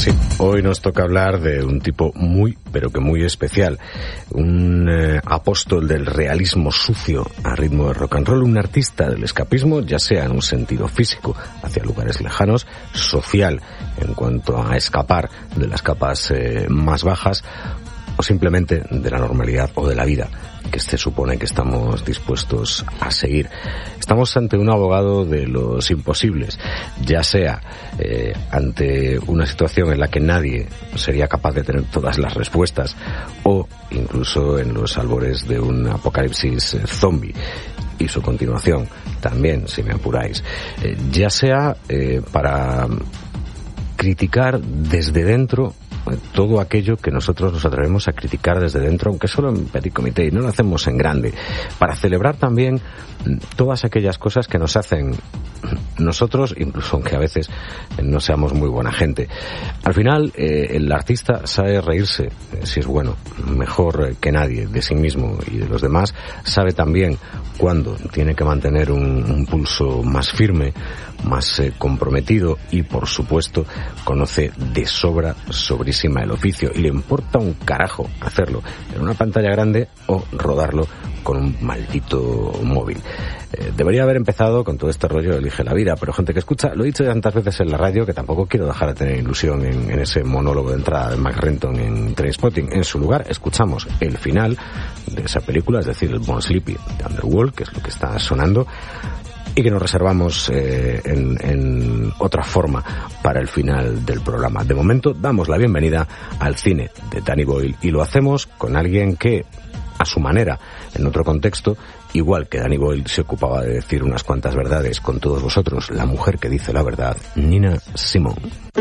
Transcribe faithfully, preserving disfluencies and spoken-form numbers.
Sí, hoy nos toca hablar de un tipo muy, pero que muy especial. Un eh, apóstol del realismo sucio a ritmo de rock and roll, un artista del escapismo, ya sea en un sentido físico, hacia lugares lejanos, social, en cuanto a escapar de las capas eh, más bajas, o simplemente de la normalidad o de la vida que se supone que estamos dispuestos a seguir. Estamos ante un abogado de los imposibles, ya sea eh, ante una situación en la que nadie sería capaz de tener todas las respuestas, o incluso en los albores de un apocalipsis eh, zombie y su continuación también, si me apuráis, eh, ya sea eh, para criticar desde dentro todo aquello que nosotros nos atrevemos a criticar desde dentro, aunque solo en petit comité, y no lo hacemos en grande, para celebrar también todas aquellas cosas que nos hacen nosotros, incluso aunque a veces no seamos muy buena gente. Al final, eh, el artista sabe reírse, eh, si es bueno, mejor que nadie, de sí mismo y de los demás. Sabe también cuándo tiene que mantener un, un pulso más firme, más eh, comprometido, y por supuesto conoce de sobra sobrísima el oficio, y le importa un carajo hacerlo en una pantalla grande o rodarlo con un maldito móvil. Eh, debería haber empezado con todo este rollo de Elige la Vida, pero gente que escucha, lo he dicho ya tantas veces en la radio que tampoco quiero dejar de tener ilusión en, en ese monólogo de entrada de Mac Renton en Trainspotting. En su lugar escuchamos el final de esa película, es decir, el Born Sleepy de Underworld, que es lo que está sonando, y que nos reservamos eh, en, en otra forma para el final del programa. De momento damos la bienvenida al cine de Danny Boyle, y lo hacemos con alguien que, a su manera, en otro contexto, igual que Danny Boyle se ocupaba de decir unas cuantas verdades con todos vosotros, la mujer que dice la verdad, Nina Simone.